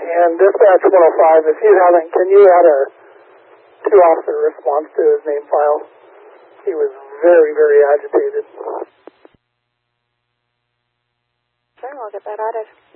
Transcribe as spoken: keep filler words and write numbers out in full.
And dispatch one oh five, if you haven't, can you add a two-officer response to his name file? He was very, very agitated. Sure, we'll get that added.